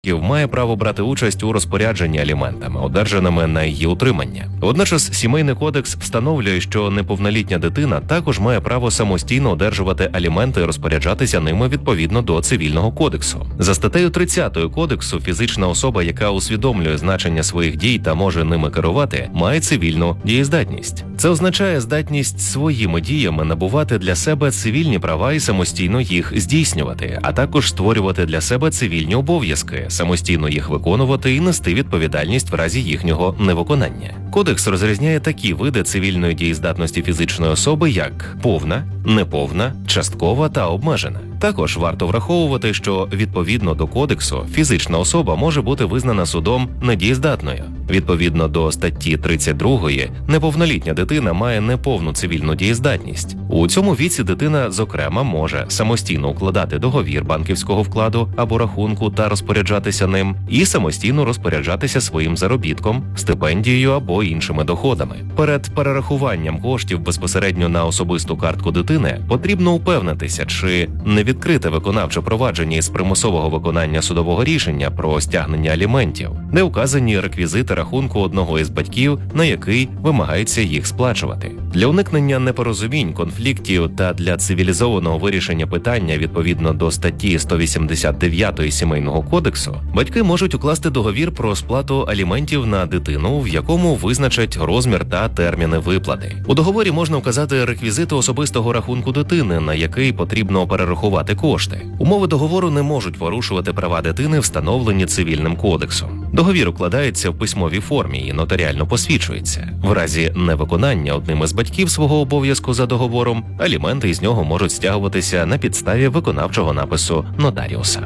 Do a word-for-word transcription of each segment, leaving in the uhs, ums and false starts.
має право брати участь у розпорядженні аліментами, одержаними на її утримання. Водночас Сімейний кодекс встановлює, що неповнолітня дитина також має право самостійно одержувати аліменти і розпоряджатися ними відповідно до Цивільного кодексу. За статтею тридцятою кодексу фізична особа, яка усвідомлює значення своїх дій та може ними керувати, має цивільну дієздатність. Це означає здатність своїми діями набувати для себе цивільні права і самостійно їх здійснювати, а також створювати для себе цивільні обов'язки, самостійно їх виконувати і нести відповідальність в разі їхнього невиконання. Кодекс розрізняє такі види цивільної дієздатності фізичної особи, як повна, неповна, часткова та обмежена. Також варто враховувати, що відповідно до кодексу фізична особа може бути визнана судом недієздатною. Відповідно до статті тридцять другої, неповнолітня дитина має неповну цивільну дієздатність. У цьому віці дитина, зокрема, може самостійно укладати договір банківського вкладу або рахунку та розпоряджатися ним, і самостійно розпоряджатися своїм заробітком, стипендією або іншими доходами. Перед перерахуванням коштів безпосередньо на особисту картку дитини потрібно упевнитися, чи не відкрите виконавче провадження із примусового виконання судового рішення про стягнення аліментів, де указані реквізити рахунку одного із батьків, на який вимагається їх сплачувати. Для уникнення непорозумінь, конфліктів та для цивілізованого вирішення питання відповідно до статті сто вісімдесят дев'ятої Сімейного кодексу, батьки можуть укласти договір про сплату аліментів на дитину, в якому визначать розмір та терміни виплати. У договорі можна вказати реквізити особистого рахунку дитини, на який потрібно перерахувати кошти. Умови договору не можуть порушувати права дитини, встановлені Цивільним кодексом. Договір укладається в письмовій формі і нотаріально посвідчується. В разі невиконання одним із батьків свого обов'язку за договором, аліменти із нього можуть стягуватися на підставі виконавчого напису нотаріуса.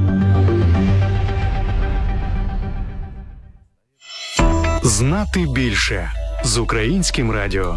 Знати більше з Українським радіо.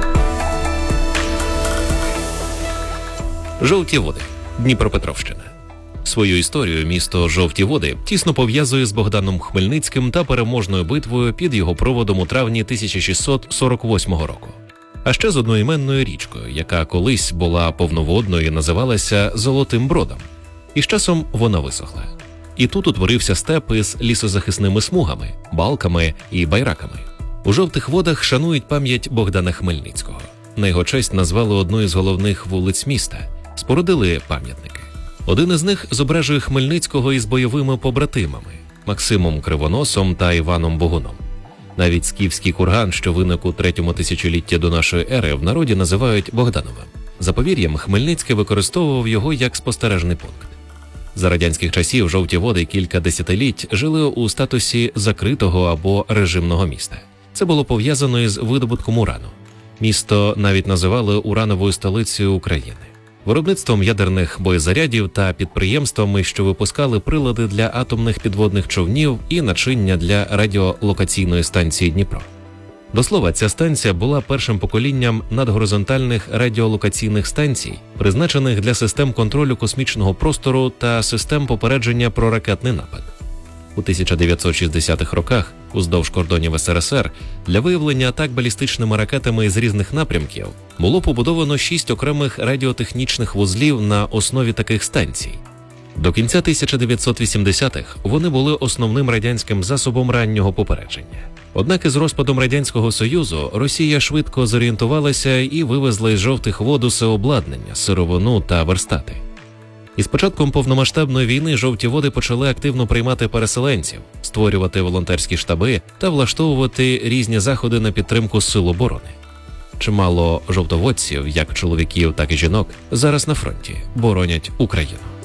Жовті води. Дніпропетровщина. Свою історію місто Жовті Води тісно пов'язує з Богданом Хмельницьким та переможною битвою під його проводом у травні тисяча шістсот сорок восьмого року. А ще з одноіменною річкою, яка колись була повноводною і називалася Золотим Бродом. І з часом вона висохла. І тут утворився степ із лісозахисними смугами, балками і байраками. У Жовтих Водах шанують пам'ять Богдана Хмельницького. На його честь назвали одну із головних вулиць міста, спорудили пам'ятники. Один із них зображує Хмельницького із бойовими побратимами – Максимом Кривоносом та Іваном Богуном. Навіть скіфський курган, що виник у третьому тисячолітті до нашої ери, в народі називають Богдановим. За повір'ям, Хмельницький використовував його як спостережний пункт. За радянських часів Жовті Води кілька десятиліть жили у статусі закритого або режимного міста. Це було пов'язано із видобутком урану. Місто навіть називали урановою столицею України. Виробництвом ядерних боєзарядів та підприємствами, що випускали прилади для атомних підводних човнів і начиння для радіолокаційної станції Дніпро. До слова, ця станція була першим поколінням надгоризонтальних радіолокаційних станцій, призначених для систем контролю космічного простору та систем попередження про ракетний напад. У тисяча дев'ятсот шістдесятих роках уздовж кордонів ес ер ес ер для виявлення атак балістичними ракетами з різних напрямків було побудовано шість окремих радіотехнічних вузлів на основі таких станцій. До кінця тисяча дев'ятсот вісімдесятих вони були основним радянським засобом раннього попередження. Однак із розпадом Радянського Союзу Росія швидко зорієнтувалася і вивезла із Жовтих Вод усе обладнання, сировину та верстати. Із початком повномасштабної війни Жовті Води почали активно приймати переселенців, створювати волонтерські штаби та влаштовувати різні заходи на підтримку сил оборони. Чимало жовтоводців, як чоловіків, так і жінок, зараз на фронті боронять Україну.